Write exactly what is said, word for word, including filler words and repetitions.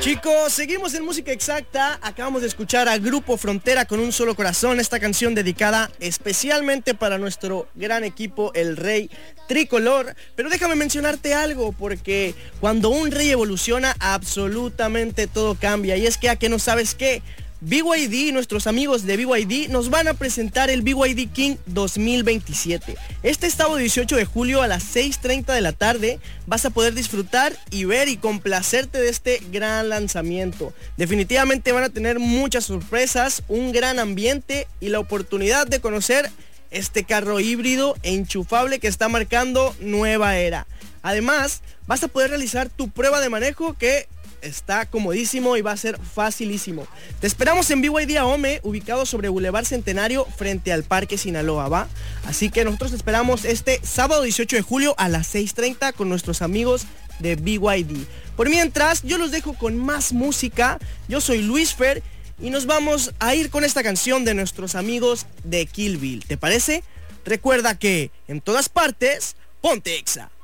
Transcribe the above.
Chicos, seguimos en Música Exacta. Acabamos de escuchar a Grupo Frontera con Un Solo Corazón. Esta canción dedicada especialmente para nuestro gran equipo, el Rey Tricolor. Pero déjame mencionarte algo, porque cuando un rey evoluciona, absolutamente todo cambia. Y es que a que no sabes qué, B Y D, nuestros amigos de B Y D, nos van a presentar el B Y D King dos mil veintisiete. Este sábado dieciocho de julio a las seis treinta de la tarde vas a poder disfrutar y ver y complacerte de este gran lanzamiento. Definitivamente van a tener muchas sorpresas, un gran ambiente y la oportunidad de conocer este carro híbrido e enchufable que está marcando nueva era. Además, vas a poder realizar tu prueba de manejo, que está comodísimo y va a ser facilísimo. Te esperamos en B Y D Ahome, ubicado sobre Boulevard Centenario frente al Parque Sinaloa, ¿va? Así que nosotros te esperamos este sábado dieciocho de julio a las seis treinta con nuestros amigos de B Y D. Por mientras, yo los dejo con más música. Yo soy Luis Fer y nos vamos a ir con esta canción de nuestros amigos de Kill Bill. ¿Te parece? Recuerda que en todas partes, ponte Exa.